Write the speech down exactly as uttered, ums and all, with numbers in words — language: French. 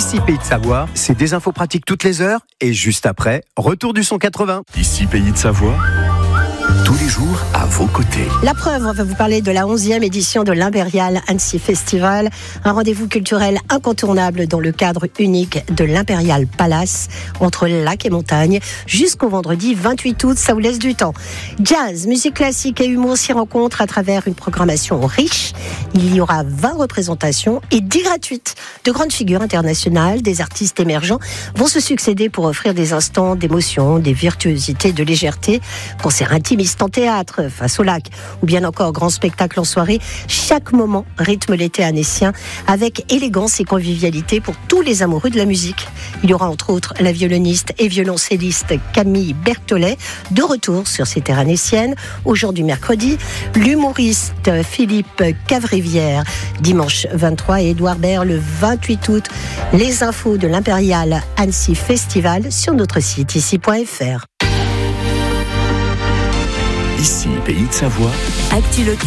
Ici Pays de Savoie, c'est des infos pratiques toutes les heures et juste après, retour du son quatre-vingts. Ici Pays de Savoie, tous les jours à vos côtés. La preuve, on va vous parler de la onzième édition de l'Impérial Annecy Festival, un rendez-vous culturel incontournable dans le cadre unique de l'Impérial Palace, entre lac et montagne, jusqu'au vendredi vingt-huit août, ça vous laisse du temps. Jazz, musique classique et humour s'y rencontrent à travers une programmation riche. Il y aura vingt représentations et dix gratuites. De grandes figures internationales, des artistes émergents vont se succéder pour offrir des instants d'émotion, des virtuosités, de légèreté, concerts intimistes en théâtre, face au lac, ou bien encore grand spectacle en soirée. Chaque moment rythme l'été annécien avec élégance et convivialité pour tous les amoureux de la musique. Il y aura entre autres la violoniste et violoncelliste Camille Berthollet, de retour sur ces terres annéciennes, au jour du mercredi, l'humoriste Philippe Cavrivière, dimanche vingt-trois, et Édouard Baird le vingt-huit août. Les infos de l'Impérial Annecy Festival sur notre site ici point f r. Ici Pays de Savoie, Actu local.